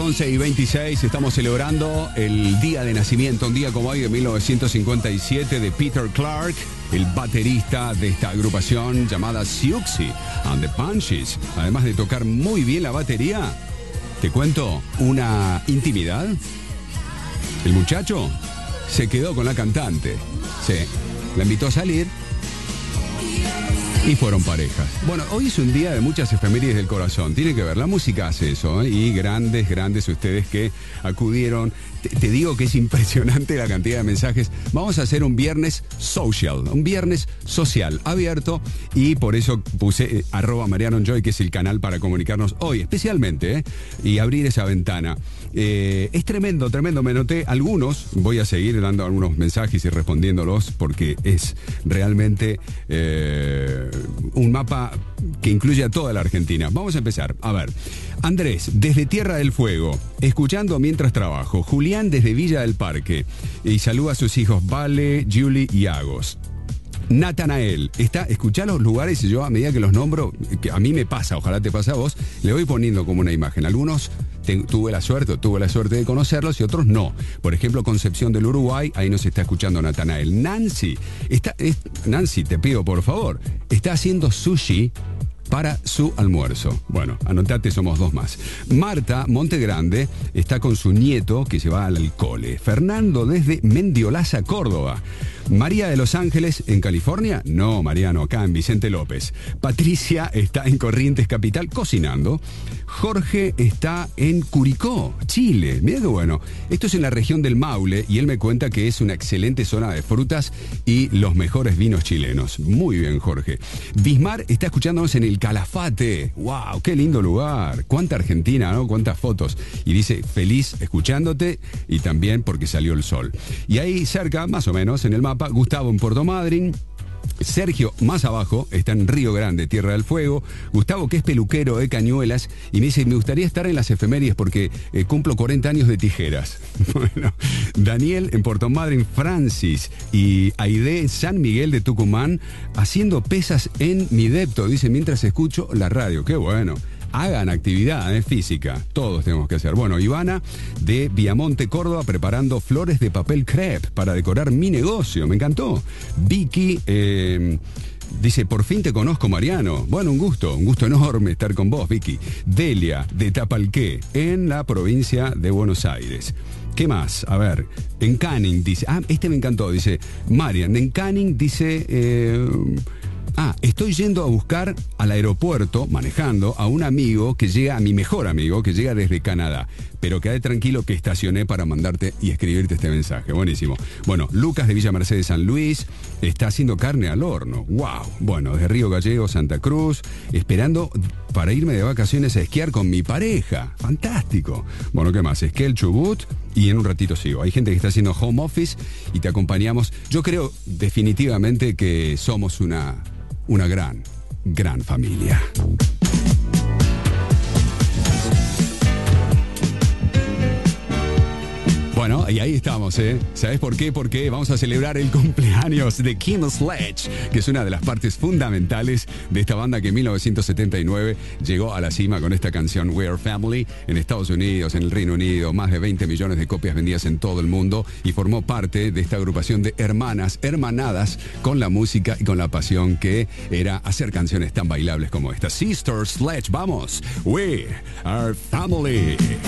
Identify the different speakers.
Speaker 1: 11:26, estamos celebrando el día de nacimiento, un día como hoy de 1957 de Peter Clark, el baterista de esta agrupación llamada Siouxsie and the Banshees. Además de tocar muy bien la batería, te cuento una intimidad. El muchacho se quedó con la cantante, sí, la invitó a salir y fueron parejas. Bueno, hoy es un día de muchas efemérides del corazón. Tiene que ver, la música hace eso, ¿eh? Y grandes ustedes que acudieron. Te digo que es impresionante la cantidad de mensajes. Vamos a hacer un viernes social, un viernes social abierto, y por eso puse @MarianoJoy, que es el canal para comunicarnos hoy especialmente, ¿eh? Y abrir esa ventana. Es tremendo, me noté algunos. Voy a seguir dando algunos mensajes y respondiéndolos porque es realmente un mapa que incluye a toda la Argentina. Vamos a empezar. A ver, Andrés, desde Tierra del Fuego, escuchando mientras trabajo. Julián, desde Villa del Parque, y saluda a sus hijos Vale, Julie y Agos. Natanael, escuchá los lugares, y yo a medida que los nombro, que a mí me pasa, ojalá te pase a vos, le voy poniendo como una imagen. Algunos tuve la suerte de conocerlos y otros no. Por ejemplo, Concepción del Uruguay, ahí nos está escuchando Natanael. Nancy, Nancy, te pido por favor, está haciendo sushi para su almuerzo. Bueno, anotate, somos dos más. Marta, Montegrande, está con su nieto que se va al cole. Fernando, desde Mendiolaza, Córdoba. María de Los Ángeles, ¿en California? No, Mariano, acá en Vicente López. Patricia está en Corrientes Capital cocinando. Jorge está en Curicó, Chile. Mira qué bueno. Esto es en la región del Maule y él me cuenta que es una excelente zona de frutas y los mejores vinos chilenos. Muy bien, Jorge. Bismar está escuchándonos en el Calafate. ¡Wow! ¡Qué lindo lugar! ¡Cuánta Argentina!, ¿no? ¡Cuántas fotos! Y dice, feliz escuchándote y también porque salió el sol. Y ahí cerca, más o menos, en el mapa, Gustavo en Puerto Madryn. Sergio, más abajo, está en Río Grande, Tierra del Fuego. Gustavo, que es peluquero de Cañuelas, y me dice, me gustaría estar en las efemérides porque cumplo 40 años de tijeras. Bueno, Daniel en Puerto Madryn, Francis y Aide, San Miguel de Tucumán, haciendo pesas en mi depto, dice, mientras escucho la radio. ¡Qué bueno! Hagan actividad física, todos tenemos que hacer. Bueno, Ivana de Viamonte, Córdoba, preparando flores de papel crepe para decorar mi negocio, me encantó. Vicky dice, por fin te conozco, Mariano. Bueno, un gusto enorme estar con vos, Vicky. Delia de Tapalqué, en la provincia de Buenos Aires. ¿Qué más? A ver, en Canning dice, este me encantó, dice Marian, en Canning dice... estoy yendo a buscar al aeropuerto, manejando, a un amigo que llega, a mi mejor amigo, que llega desde Canadá. Pero quedé tranquilo que estacioné para mandarte y escribirte este mensaje. Buenísimo. Bueno, Lucas de Villa Mercedes, San Luis, está haciendo carne al horno. ¡Wow! Bueno, desde Río Gallegos, Santa Cruz, esperando para irme de vacaciones a esquiar con mi pareja. ¡Fantástico! Bueno, ¿qué más? Esquel, Chubut, y en un ratito sigo. Hay gente que está haciendo home office y te acompañamos. Yo creo definitivamente que somos una gran familia. Bueno, y ahí estamos, ¿eh? ¿Sabes por qué? Porque vamos a celebrar el cumpleaños de Kim Sledge, que es una de las partes fundamentales de esta banda que en 1979 llegó a la cima con esta canción We Are Family en Estados Unidos, en el Reino Unido, más de 20 millones de copias vendidas en todo el mundo, y formó parte de esta agrupación de hermanadas con la música y con la pasión que era hacer canciones tan bailables como esta. Sister Sledge, vamos, We Are Family.